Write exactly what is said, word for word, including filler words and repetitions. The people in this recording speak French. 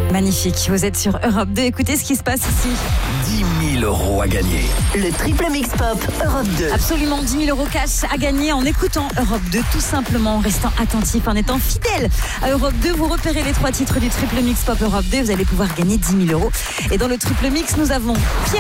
Magnifique, vous êtes sur Europe deux, écoutez ce qui se passe ici. dix mille euros à gagner. Le triple mix pop Europe deux. Absolument dix mille euros cash à gagner en écoutant Europe deux, tout simplement en restant attentif, en étant fidèle à Europe deux. Vous repérez les trois titres du triple mix pop Europe deux, vous allez pouvoir gagner dix mille euros. Et dans le triple mix, nous avons Pierre